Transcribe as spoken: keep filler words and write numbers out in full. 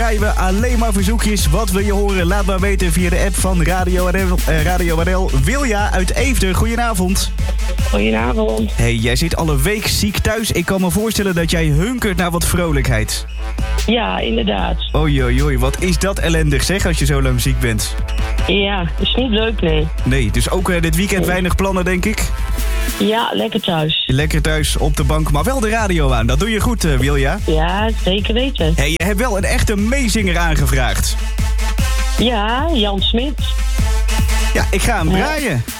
draaien we alleen maar verzoekjes. Wat wil je horen? Laat maar weten via de app van Radio R L. Uh, Radio R L. Wilja uit Eefde, goedenavond. Goedenavond. Hey, jij zit alle week ziek thuis. Ik kan me voorstellen dat jij hunkert naar wat vrolijkheid. Ja, inderdaad. Oei, oei, oei. Wat is dat ellendig zeg als je zo lang ziek bent. Ja, is niet leuk, nee. Nee, dus ook uh, dit weekend weinig plannen, denk ik? Ja, lekker thuis. Lekker thuis op de bank, maar wel de radio aan. Dat doe je goed, uh, Wilja. Ja, zeker weten. Hey, je hebt wel een echte meezinger aangevraagd. Ja, Jan Smit. Ja, ik ga hem draaien.